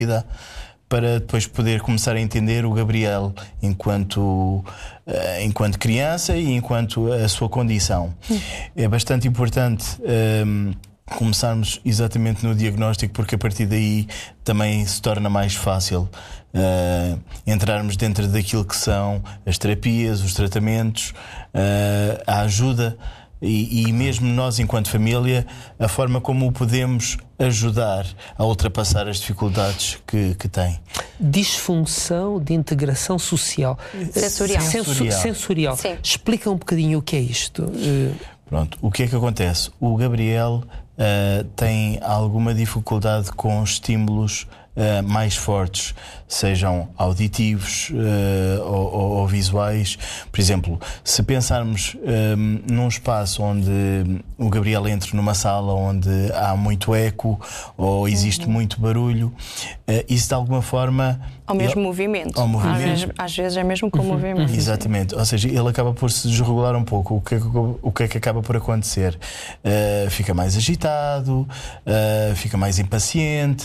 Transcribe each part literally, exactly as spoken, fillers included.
vida, para depois poder começar a entender o Gabriel enquanto, uh, enquanto criança e enquanto a sua condição. Hum. É bastante importante um, começarmos exatamente no diagnóstico, porque a partir daí também se torna mais fácil uh, entrarmos dentro daquilo que são as terapias, os tratamentos, uh, a ajuda. E, e mesmo nós, enquanto família, a forma como o podemos ajudar a ultrapassar as dificuldades que, que tem. Disfunção de integração social. Sensorial. Sensorial. Sensorial. Sim. Explica um bocadinho o que é isto. Pronto, o que é que acontece? O Gabriel uh, tem alguma dificuldade com estímulos Uh, mais fortes, sejam auditivos uh, ou, ou, ou visuais. Por exemplo, se pensarmos um, num espaço onde o Gabriel entra numa sala onde há muito eco ou existe uhum. muito barulho, uh, isso de alguma forma... Ao mesmo ele... movimento. Ao movimento. Às vezes, às vezes é mesmo com o uhum. movimento. Exatamente. Ou seja, ele acaba por se desregular um pouco. O que é que, o que, é que acaba por acontecer? Uh, fica mais agitado, uh, fica mais impaciente.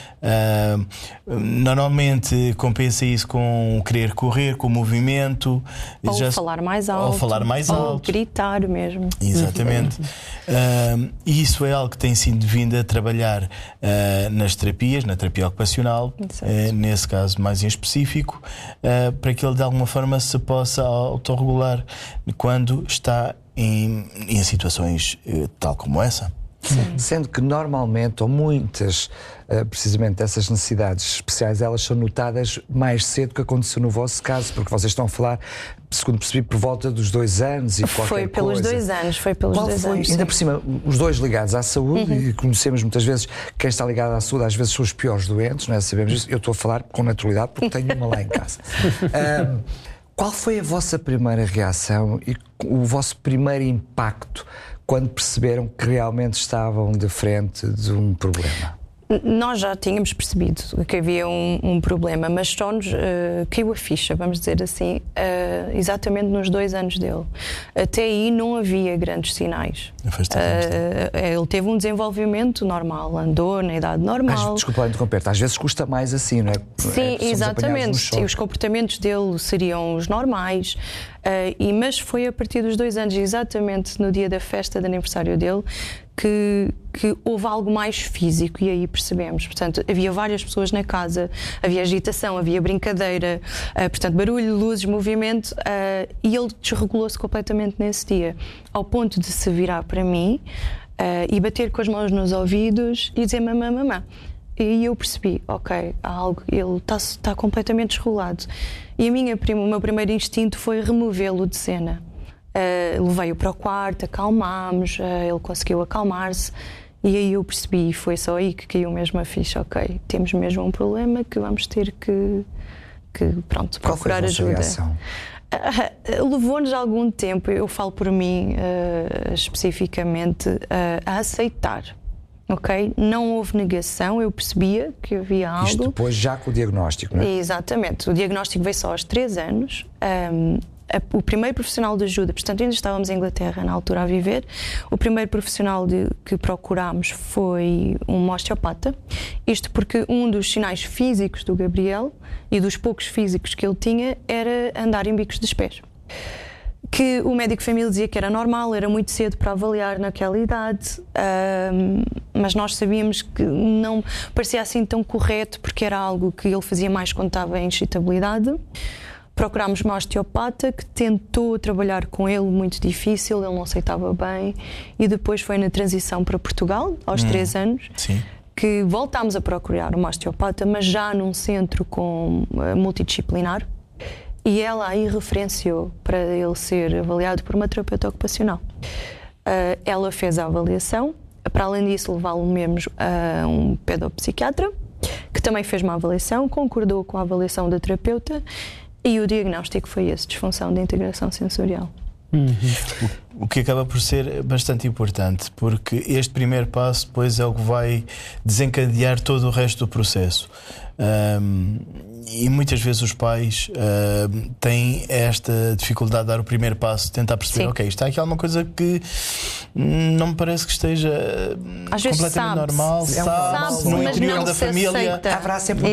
Uh, normalmente compensa isso com querer correr, com o movimento. Ou Já... falar mais alto. Ou falar mais ou alto. gritar mesmo. Exatamente. Uh, e isso é algo que tem sido vindo a trabalhar uh, nas terapias, na terapia ocupacional, uh, nesse caso mais em específico, uh, para que ele de alguma forma se possa autorregular quando está em, em situações uh, tal como essa. Sim. Sendo que normalmente, ou muitas, uh, precisamente dessas necessidades especiais, elas são notadas mais cedo que aconteceu no vosso caso, porque vocês estão a falar, segundo percebi, por volta dos dois anos e qualquer Foi pelos coisa. dois anos, foi pelos Qual dois foi, anos. ainda sim. por cima, os dois ligados à saúde, uhum. e conhecemos muitas vezes quem está ligado à saúde, às vezes são os piores doentes, não é? Sabemos isso. Eu estou a falar com naturalidade porque tenho uma lá em casa. um, qual foi a vossa primeira reação e o vosso primeiro impacto quando perceberam que realmente estavam de frente de um problema? Nós já tínhamos percebido que havia um, um problema, mas só nos uh, caiu a ficha, vamos dizer assim, uh, exatamente nos dois anos dele. Até aí não havia grandes sinais. Uh, ele teve um desenvolvimento normal, andou na idade normal. Mas, desculpa interromper-te, às vezes custa mais assim, não é? Sim, é, exatamente. Sim, os comportamentos dele seriam os normais. Uh, e, mas foi a partir dos dois anos, exatamente no dia da festa de aniversário dele, que, que houve algo mais físico, e aí percebemos. Portanto, havia várias pessoas na casa, havia agitação, havia brincadeira, uh, portanto, barulho, luzes, movimento, uh, e ele desregulou-se completamente nesse dia, ao ponto de se virar para mim uh, e bater com as mãos nos ouvidos e dizer mamã, mamã. E eu percebi, ok, há algo, ele está tá completamente desregulado. E a minha, o meu primeiro instinto foi removê-lo de cena. Uh, levei-o para o quarto, acalmámos, uh, ele conseguiu acalmar-se, e aí eu percebi, e foi só aí que caiu mesmo a ficha, ok, temos mesmo um problema que vamos ter que, que pronto, Qual procurar foi a ajuda. reação? Uh, levou-nos algum tempo, eu falo por mim uh, especificamente, uh, a aceitar. Ok? Não houve negação, eu percebia que havia algo. Isto depois já com o diagnóstico, não é? Exatamente. O diagnóstico veio só aos três anos. Um, a, o primeiro profissional de ajuda, portanto ainda estávamos em Inglaterra na altura a viver, o primeiro profissional de, que procurámos foi um osteopata. Isto porque um dos sinais físicos do Gabriel e dos poucos físicos que ele tinha era andar em bicos dos pés. Que o médico de família dizia que era normal, era muito cedo para avaliar naquela idade, um, mas nós sabíamos que não parecia assim tão correto, porque era algo que ele fazia mais quando estava em excitabilidade. Procurámos uma osteopata que tentou trabalhar com ele, muito difícil, ele não aceitava bem, e depois foi na transição para Portugal, aos hum, três anos, sim. que voltámos a procurar uma osteopata, mas já num centro com, uh, multidisciplinar. E ela aí referenciou para ele ser avaliado por uma terapeuta ocupacional. Uh, ela fez a avaliação, para além disso levá-lo mesmo a um pedopsiquiatra, que também fez uma avaliação, concordou com a avaliação da terapeuta, e o diagnóstico foi esse, disfunção de integração sensorial. Uhum. O que acaba por ser bastante importante, porque este primeiro passo depois é o que vai desencadear todo o resto do processo. Um, e muitas vezes os pais uh, têm esta dificuldade de dar o primeiro passo, tentar perceber, Sim. ok, está aqui alguma coisa que não me parece que esteja Às vezes completamente sabe-se. normal, É um sabe, Sabe-se, no mas interior não da se família. aceita. Haverá sempre